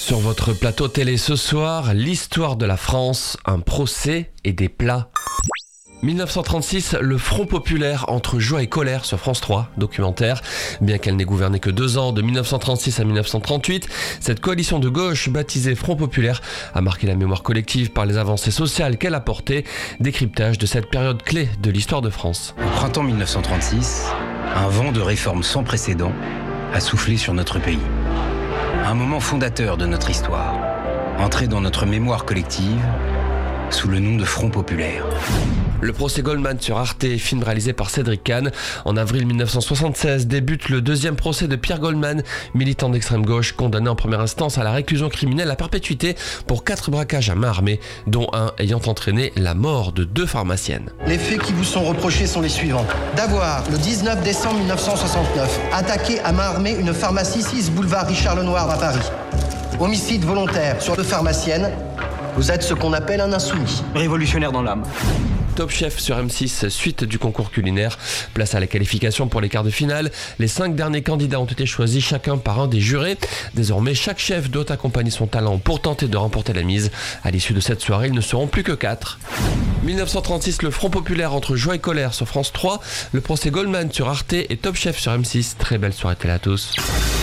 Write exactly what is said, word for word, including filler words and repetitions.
Sur votre plateau télé ce soir, l'histoire de la France, un procès et des plats. dix-neuf cent trente-six, le Front populaire entre joie et colère sur France trois, documentaire. Bien qu'elle n'ait gouverné que deux ans, de dix-neuf cent trente-six à dix-neuf cent trente-huit, cette coalition de gauche, baptisée Front populaire, a marqué la mémoire collective par les avancées sociales qu'elle a portées. Décryptage de cette période clé de l'histoire de France. Au printemps dix-neuf cent trente-six, un vent de réformes sans précédent a soufflé sur notre pays. Un moment fondateur de notre histoire, entré dans notre mémoire collective sous le nom de Front populaire. Le procès Goldman sur Arte, film réalisé par Cédric Kahn. En avril dix-neuf cent soixante-seize débute le deuxième procès de Pierre Goldman, militant d'extrême gauche, condamné en première instance à la réclusion criminelle à perpétuité pour quatre braquages à main armée, dont un ayant entraîné la mort de deux pharmaciennes. Les faits qui vous sont reprochés sont les suivants. D'avoir, le dix-neuf décembre mille neuf cent soixante-neuf, attaqué à main armée une pharmacie six boulevard Richard Lenoir à Paris. Homicide volontaire sur deux pharmaciennes. Vous êtes ce qu'on appelle un insoumis. Révolutionnaire dans l'âme. Top Chef sur M six, suite du concours culinaire. Place à la qualification pour les quarts de finale. Les cinq derniers candidats ont été choisis chacun par un des jurés. Désormais, chaque chef doit accompagner son talent pour tenter de remporter la mise. À l'issue de cette soirée, ils ne seront plus que quatre. dix-neuf cent trente-six, le Front populaire entre joie et colère sur France trois. Le procès Goldman sur Arte et Top Chef sur M six. Très belle soirée télé à tous.